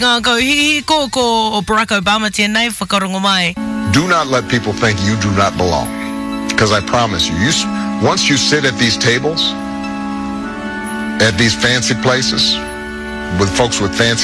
Ngā kau hihi ko o Barack Obama tēnei whakarongo mai. Do not let people think you do not belong. Because I promise you, once you sit at these tables, at these fancy places, with folks with fancy